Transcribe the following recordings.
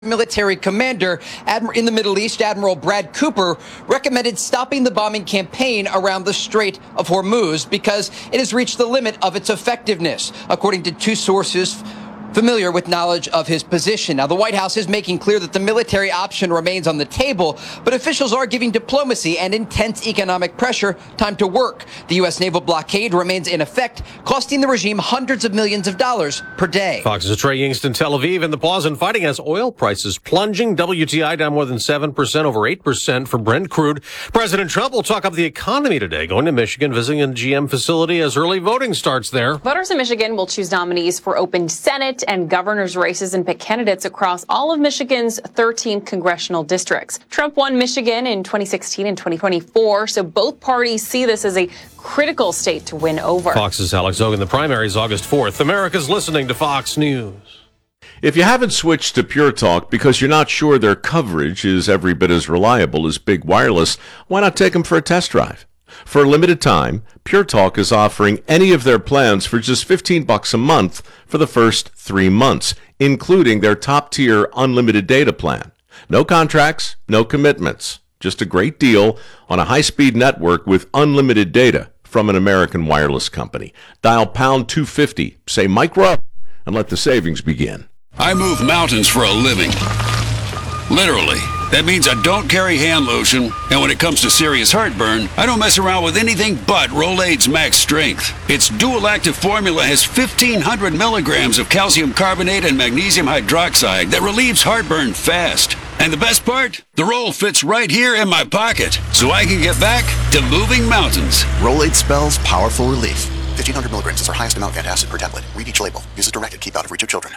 military commander in the Middle East, Admiral Brad Cooper, recommended stopping the bombing campaign around the Strait of Hormuz because it has reached the limit of its effectiveness, according to two sources familiar with knowledge of his position. Now, the White House is making clear that the military option remains on the table, but officials are giving diplomacy and intense economic pressure time to work. The U.S. naval blockade remains in effect, costing the regime hundreds of millions of dollars per day. Fox's Trey Yingst, Tel Aviv, and the pause in fighting as oil prices plunging. WTI down more than 7%, over 8% for Brent crude. President Trump will talk up the economy today, going to Michigan, visiting a GM facility as early voting starts there. Voters in Michigan will choose nominees for open Senate and governor's races and pick candidates across all of Michigan's 13 congressional districts. Trump won Michigan in 2016 and 2024, so both parties see this as a critical state to win over. Fox's Alex Hogan. The primary is August 4th. America's listening to Fox News. If you haven't switched to Pure Talk because you're not sure their coverage is every bit as reliable as Big Wireless, why not take them for a test drive? For a limited time, Pure Talk is offering any of their plans for just $15 a month for the first 3 months, including their top-tier unlimited data plan. No contracts, no commitments. Just a great deal on a high-speed network with unlimited data from an American wireless company. Dial pound 250, say Mike Rowe, and let the savings begin. I move mountains for a living. Literally. That means I don't carry hand lotion, and when it comes to serious heartburn, I don't mess around with anything but Rolaids Max Strength. Its dual-active formula has 1,500 milligrams of calcium carbonate and magnesium hydroxide that relieves heartburn fast. And the best part? The roll fits right here in my pocket, so I can get back to moving mountains. Rolaids spells powerful relief. 1,500 milligrams is our highest amount of antacid per tablet. Read each label. Use as directed. Keep out of reach of children.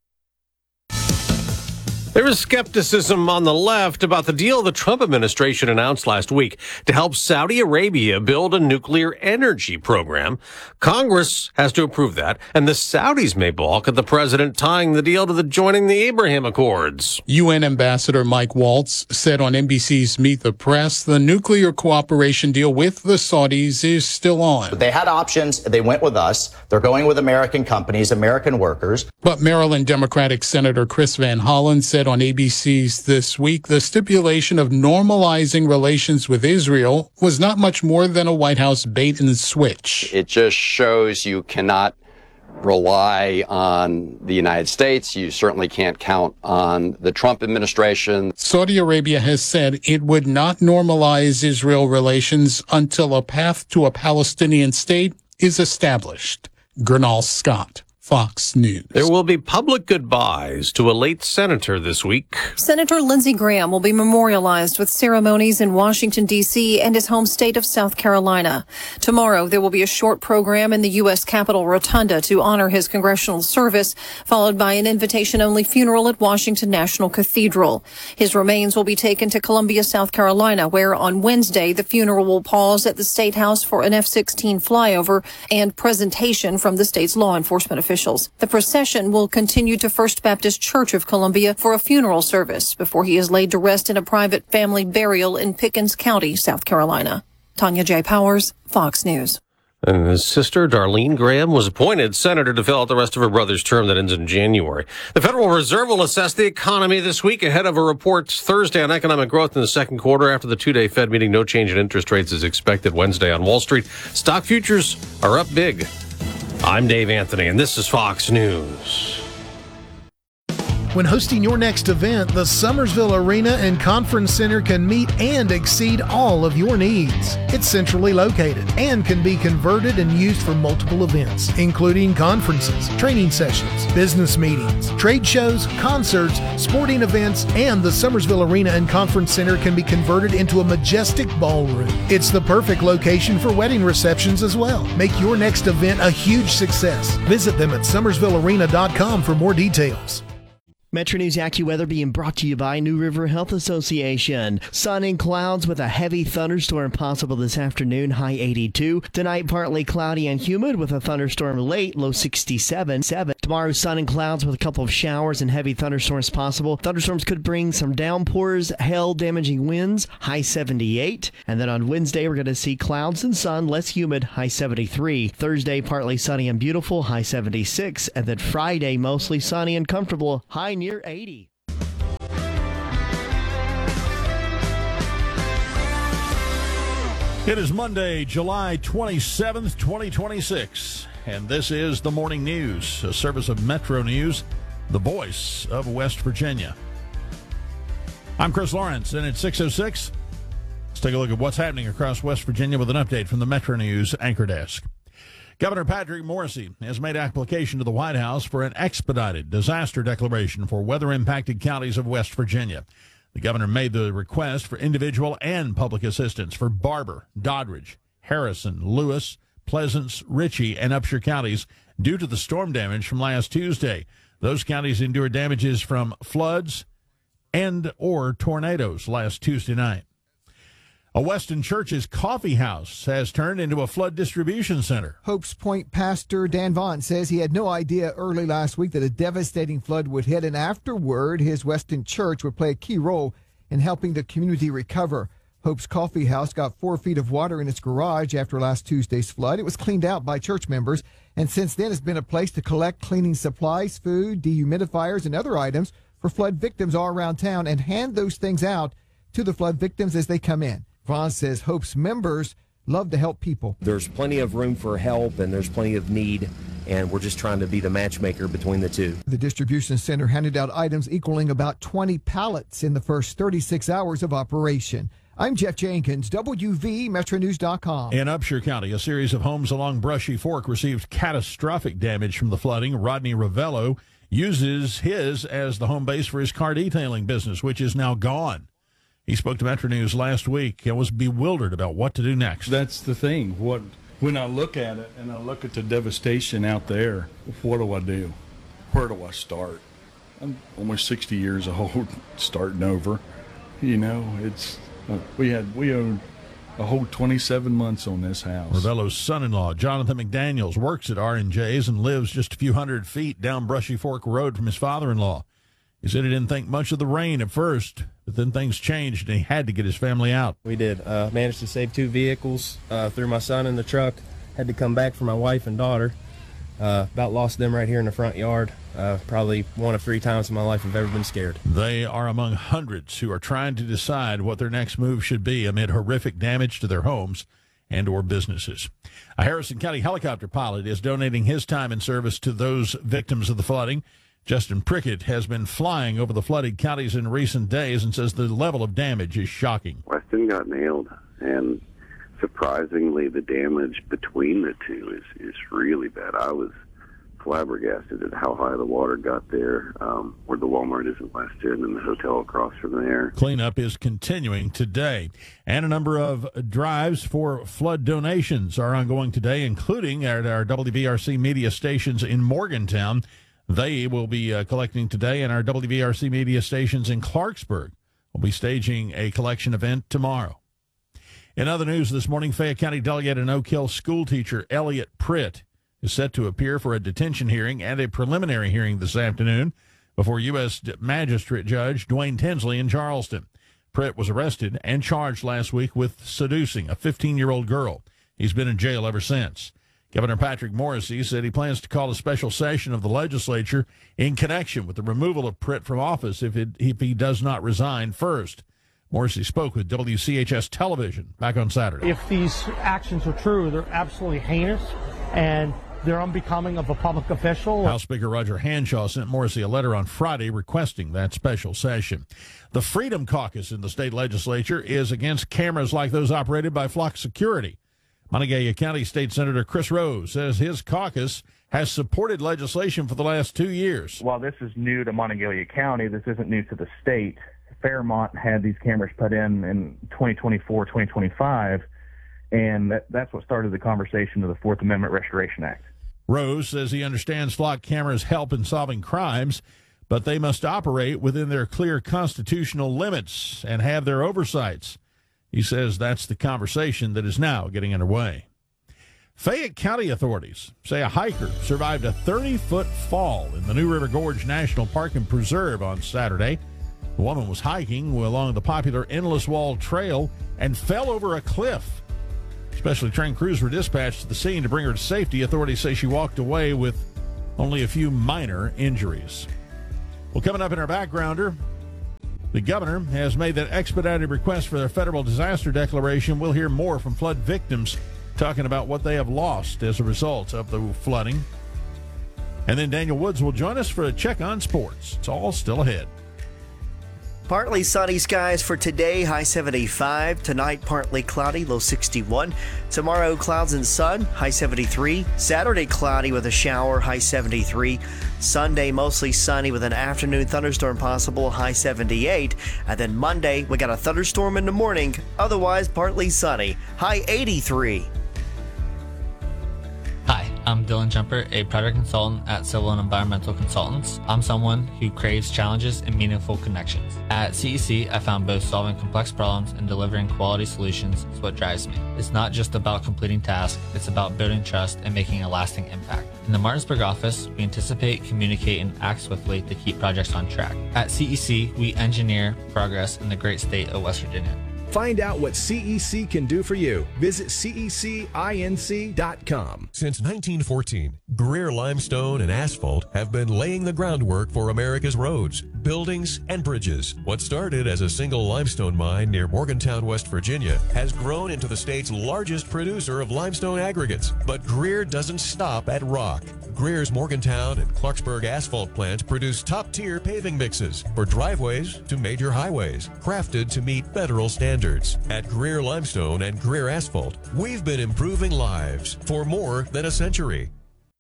There is skepticism on the left about the deal the Trump administration announced last week to help Saudi Arabia build a nuclear energy program. Congress has to approve that, and the Saudis may balk at the president tying the deal to joining the Abraham Accords. UN Ambassador Mike Waltz said on NBC's Meet the Press the nuclear cooperation deal with the Saudis is still on. They had options. They went with us. They're going with American companies, American workers. But Maryland Democratic Senator Chris Van Hollen said on ABC's This Week the stipulation of normalizing relations with Israel was not much more than a White House bait and switch. It just shows you cannot rely on the United States. You certainly can't count on the Trump administration. Saudi Arabia has said it would not normalize Israel relations until a path to a Palestinian state is established. Gernal Scott, Fox News. There will be public goodbyes to a late senator this week. Senator Lindsey Graham will be memorialized with ceremonies in Washington, D.C. and his home state of South Carolina. Tomorrow, there will be a short program in the U.S. Capitol Rotunda to honor his congressional service, followed by an invitation-only funeral at Washington National Cathedral. His remains will be taken to Columbia, South Carolina, where on Wednesday, the funeral will pause at the State House for an F-16 flyover and presentation from the state's law enforcement officials. The procession will continue to First Baptist Church of Columbia for a funeral service before he is laid to rest in a private family burial in Pickens County, South Carolina. Tanya J. Powers, Fox News. And his sister, Darlene Graham, was appointed senator to fill out the rest of her brother's term that ends in January. The Federal Reserve will assess the economy this week ahead of a report Thursday on economic growth in the second quarter. After the two-day Fed meeting, no change in interest rates is expected Wednesday on Wall Street. Stock futures are up big. I'm Dave Anthony, and this is Fox News. When hosting your next event, the Summersville Arena and Conference Center can meet and exceed all of your needs. It's centrally located and can be converted and used for multiple events, including conferences, training sessions, business meetings, trade shows, concerts, sporting events, and the Summersville Arena and Conference Center can be converted into a majestic ballroom. It's the perfect location for wedding receptions as well. Make your next event a huge success. Visit them at summersvillearena.com for more details. Metro News AccuWeather being brought to you by New River Health Association. Sun and clouds with a heavy thunderstorm possible this afternoon, high 82. Tonight, partly cloudy and humid with a thunderstorm late, low 67. Tomorrow, sun and clouds with a couple of showers and heavy thunderstorms possible. Thunderstorms could bring some downpours, hail-damaging winds, high 78. And then on Wednesday, we're going to see clouds and sun, less humid, high 73. Thursday, partly sunny and beautiful, high 76. And then Friday, mostly sunny and comfortable, high near 80. It is Monday, July 27th, 2026, and this is the Morning News, a service of Metro News, the voice of West Virginia. I'm Chris Lawrence, and at 6:06, let's take a look at what's happening across West Virginia with an update from the Metro News Anchor Desk. Governor Patrick Morrisey has made application to the White House for an expedited disaster declaration for weather-impacted counties of West Virginia. The governor made the request for individual and public assistance for Barber, Doddridge, Harrison, Lewis, Pleasants, Ritchie, and Upshur counties due to the storm damage from last Tuesday. Those counties endured damages from floods and or tornadoes last Tuesday night. A Weston Church's coffee house has turned into a flood distribution center. Hopes Point pastor Dan Vaughn says he had no idea early last week that a devastating flood would hit, and afterward, his Weston Church would play a key role in helping the community recover. Hope's Coffee House got 4 feet of water in its garage after last Tuesday's flood. It was cleaned out by church members, and since then has been a place to collect cleaning supplies, food, dehumidifiers, and other items for flood victims all around town and hand those things out to the flood victims as they come in. Vaughn says Hope's members love to help people. There's plenty of room for help and there's plenty of need, and we're just trying to be the matchmaker between the two. The distribution center handed out items equaling about 20 pallets in the first 36 hours of operation. I'm Jeff Jenkins, WVMetroNews.com. In Upshur County, a series of homes along Brushy Fork received catastrophic damage from the flooding. Rodney Ravello uses his as the home base for his car detailing business, which is now gone. He spoke to Metro News last week and was bewildered about what to do next. That's the thing. When I look at it and I look at the devastation out there, what do I do? Where do I start? I'm almost 60 years old, starting over. You know, it's we owned a whole 27 months on this house. Ravello's son-in-law, Jonathan McDaniels, works at R&J's and lives just a few hundred feet down Brushy Fork Road from his father-in-law. He said he didn't think much of the rain at first, but then things changed and he had to get his family out. We did. Managed to save 2 vehicles, threw my son in the truck, had to come back for my wife and daughter. About lost them right here in the front yard. Probably 1 of 3 times in my life I've ever been scared. They are among hundreds who are trying to decide what their next move should be amid horrific damage to their homes and or businesses. A Harrison County helicopter pilot is donating his time and service to those victims of the flooding. Justin Prickett has been flying over the flooded counties in recent days and says the level of damage is shocking. Weston got nailed, and surprisingly, the damage between the two is really bad. I was flabbergasted at how high the water got there, where the Walmart is in Weston and the hotel across from there. Cleanup is continuing today, and a number of drives for flood donations are ongoing today, including at our WVRC media stations in Morgantown. They will be collecting today, and our WVRC media stations in Clarksburg will be staging a collection event tomorrow. In other news this morning, Fayette County Delegate and Oak Hill school teacher Elliot Pritt is set to appear for a detention hearing and a preliminary hearing this afternoon before U.S. Magistrate Judge Dwayne Tinsley in Charleston. Pritt was arrested and charged last week with seducing a 15-year-old girl. He's been in jail ever since. Governor Patrick Morrisey said he plans to call a special session of the legislature in connection with the removal of Pritt from office if he does not resign first. Morrisey spoke with WCHS Television back on Saturday. If these actions are true, they're absolutely heinous, and they're unbecoming of a public official. House Speaker Roger Hanshaw sent Morrisey a letter on Friday requesting that special session. The Freedom Caucus in the state legislature is against cameras like those operated by Flock Security. Montague County State Senator Chris Rose says his caucus has supported legislation for the last 2 years. While this is new to Montague County, this isn't new to the state. Fairmont had these cameras put in 2024, 2025, and that's what started the conversation of the Fourth Amendment Restoration Act. Rose says he understands flock cameras help in solving crimes, but they must operate within their clear constitutional limits and have their oversights. He says that's the conversation that is now getting underway. Fayette County authorities say a hiker survived a 30-foot fall in the New River Gorge National Park and Preserve on Saturday. The woman was hiking along the popular Endless Wall Trail and fell over a cliff. Specially trained crews were dispatched to the scene to bring her to safety. Authorities say she walked away with only a few minor injuries. Well, coming up in our backgrounder, The governor has made that expedited request for their federal disaster declaration. We'll hear more from flood victims talking about what they have lost as a result of the flooding. And then Daniel Woods will join us for a check on sports. It's all still ahead. Partly sunny skies for today, high 75. Tonight, partly cloudy, low 61. Tomorrow, clouds and sun, high 73. Saturday, cloudy with a shower, high 73. Sunday, mostly sunny with an afternoon thunderstorm possible, high 78. And then Monday, we got a thunderstorm in the morning, otherwise partly sunny, high 83. Hi, I'm Dylan Jumper, a project consultant at Civil and Environmental Consultants. I'm someone who craves challenges and meaningful connections. At CEC, I found both solving complex problems and delivering quality solutions is what drives me. It's not just about completing tasks, it's about building trust and making a lasting impact. In the Martinsburg office, we anticipate, communicate, and act swiftly to keep projects on track. At CEC, we engineer progress in the great state of West Virginia. Find out what CEC can do for you. Visit cecinc.com. Since 1914, Greer Limestone and Asphalt have been laying the groundwork for America's roads, buildings, and bridges. What started as a single limestone mine near Morgantown, West Virginia, has grown into the state's largest producer of limestone aggregates. But Greer doesn't stop at rock. Greer's Morgantown and Clarksburg asphalt plants produce top-tier paving mixes for driveways to major highways, crafted to meet federal standards. At Greer Limestone and Greer Asphalt, we've been improving lives for more than a century.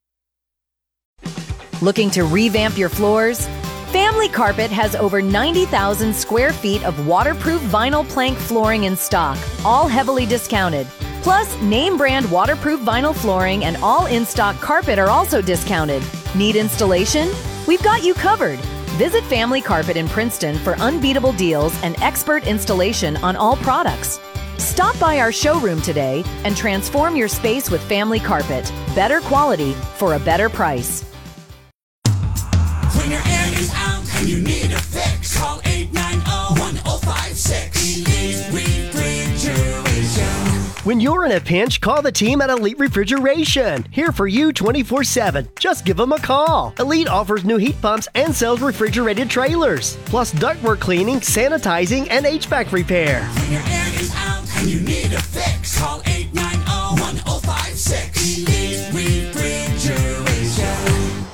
Looking to revamp your floors? Family Carpet has over 90,000 square feet of waterproof vinyl plank flooring in stock, all heavily discounted. Plus, name brand waterproof vinyl flooring and all in-stock carpet are also discounted. Need installation? We've got you covered. Visit Family Carpet in Princeton for unbeatable deals and expert installation on all products. Stop by our showroom today and transform your space with Family Carpet. Better quality for a better price. When your air is out and you need a fix, call 890-1056. Elite Refrigeration. When you're in a pinch, call the team at Elite Refrigeration. Here for you 24/7. Just give them a call. Elite offers new heat pumps and sells refrigerated trailers, plus ductwork cleaning, sanitizing, and HVAC repair. When your air is out and you need a fix, call 890-1056. Elite Refrigeration.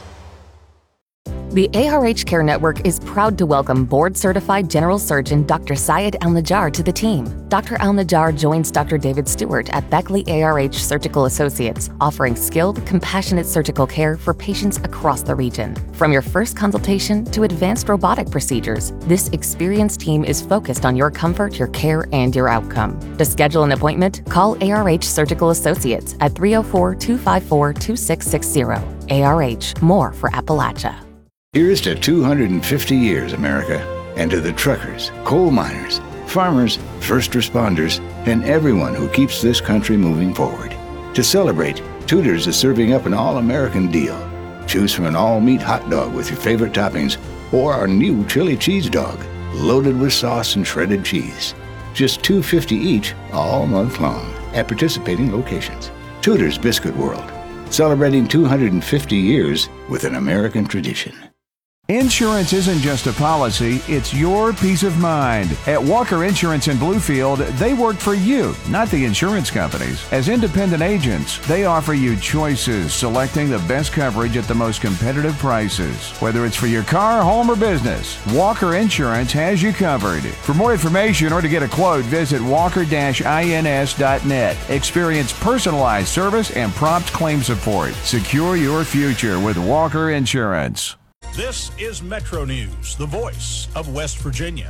The ARH Care Network is proud to welcome board-certified general surgeon Dr. Syed Al-Najjar to the team. Dr. Al-Najjar joins Dr. David Stewart at Beckley ARH Surgical Associates, offering skilled, compassionate surgical care for patients across the region. From your first consultation to advanced robotic procedures, this experienced team is focused on your comfort, your care, and your outcome. To schedule an appointment, call ARH Surgical Associates at 304-254-2660. ARH, more for Appalachia. Here's to 250 years, America, and to the truckers, coal miners, farmers, first responders, and everyone who keeps this country moving forward. To celebrate, Tudor's is serving up an all-American deal. Choose from an all-meat hot dog with your favorite toppings, or our new chili cheese dog, loaded with sauce and shredded cheese. Just $2.50 each, all month long, at participating locations. Tudor's Biscuit World, celebrating 250 years with an American tradition. Insurance isn't just a policy, it's your peace of mind. At Walker Insurance in Bluefield, they work for you, not the insurance companies. As independent agents, they offer you choices, selecting the best coverage at the most competitive prices. Whether it's for your car, home, or business, Walker Insurance has you covered. For more information or to get a quote, visit walker-ins.net. Experience personalized service and prompt claim support. Secure your future with Walker Insurance. This is Metro News, the voice of West Virginia.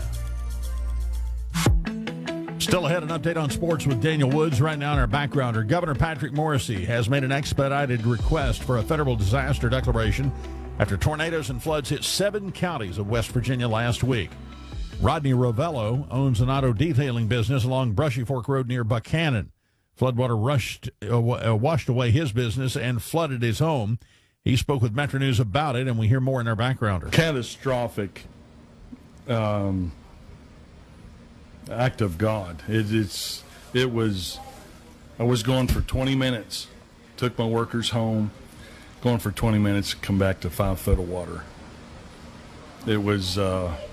Still ahead, an update on sports with Daniel Woods. Right now in our backgrounder, Governor Patrick Morrisey has made an expedited request for a federal disaster declaration after tornadoes and floods hit 7 counties of West Virginia last week. Rodney Rovello owns an auto detailing business along Brushy Fork Road near Buchanan. Floodwater washed away his business and flooded his home. He spoke with Metro News about it, and we hear more in our backgrounder. Catastrophic act of God. I was going for 20 minutes, took my workers home, going for 20 minutes, come back to 5 foot of water. It was